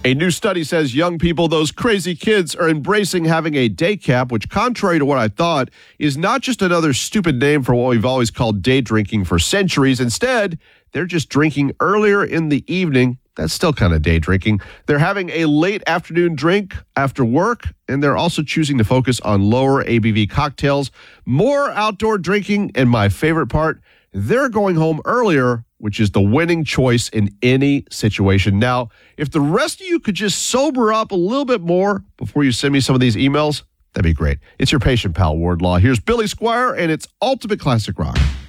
A new study says young people, those crazy kids, are embracing having a day cap, which, contrary to what I thought, is not just another stupid name for what we've always called day drinking for centuries. Instead, they're just drinking earlier in the evening. That's still kind of day drinking. They're having a late afternoon drink after work, and they're also choosing to focus on lower ABV cocktails, more outdoor drinking, and my favorite part, they're going home earlier, which is the winning choice in any situation. Now, if the rest of you could just sober up a little bit more before you send me some of these emails, that'd be great. It's your patient pal, Wardlaw. Here's Billy Squire, and it's Ultimate Classic Rock.